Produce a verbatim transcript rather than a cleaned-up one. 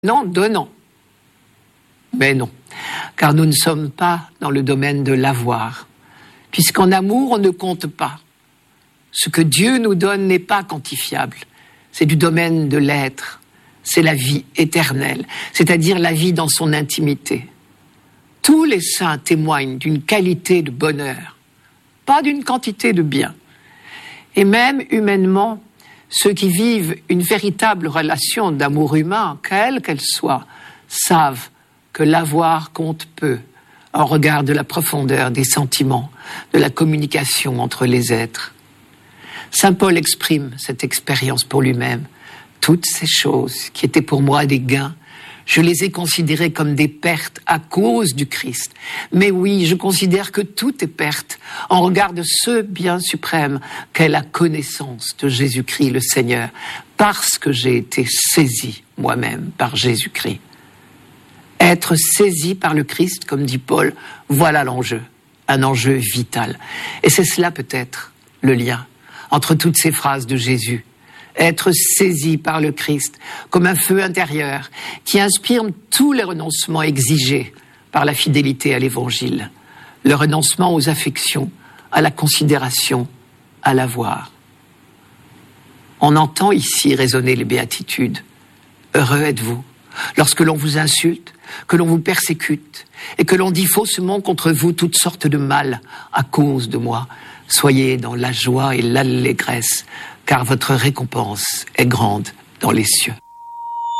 Non, donnant. Mais non, car nous ne sommes pas dans le domaine de l'avoir, puisqu'en amour, on ne compte pas. Ce que Dieu nous donne n'est pas quantifiable, c'est du domaine de l'être, c'est la vie éternelle, c'est-à-dire la vie dans son intimité. Tous les saints témoignent d'une qualité de bonheur, pas d'une quantité de bien. Et même humainement, ceux qui vivent une véritable relation d'amour humain, quelle qu'elle soit, savent que l'avoir compte peu en regard de la profondeur des sentiments, de la communication entre les êtres. Saint Paul exprime cette expérience pour lui-même. Toutes ces choses qui étaient pour moi des gains, je les ai considérées comme des pertes à cause du Christ. Mais oui, je considère que tout est perte en regard de ce bien suprême qu'est la connaissance de Jésus-Christ le Seigneur, parce que j'ai été saisi moi-même par Jésus-Christ. Être saisi par le Christ, comme dit Paul, voilà l'enjeu, un enjeu vital. Et c'est cela peut-être le lien entre toutes ces phrases de Jésus. Être saisi par le Christ comme un feu intérieur qui inspire tous les renoncements exigés par la fidélité à l'Évangile. Le renoncement aux affections, à la considération, à l'avoir. On entend ici résonner les béatitudes. Heureux êtes-vous lorsque l'on vous insulte, que l'on vous persécute et que l'on dit faussement contre vous toutes sortes de mal à cause de moi. Soyez dans la joie et l'allégresse, car votre récompense est grande dans les cieux.